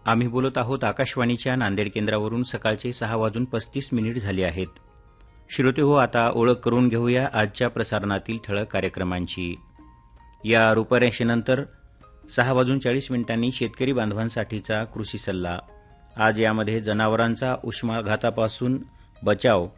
आम्ही बोलत आहोत आकाशवाणीच्या नांदेड केंद्रावरून सकाळचे 6:35 झाले आहेत. श्रोते हो, आता ओळख करून घेऊया आजच्या प्रसारणातील ठळक कार्यक्रमांची. या रूपरेषेनंतर 6:40 शेतकरी बांधवांसाठीचा कृषी सल्ला. आज यामध्ये जनावरांचा उष्माघातापासून बचाव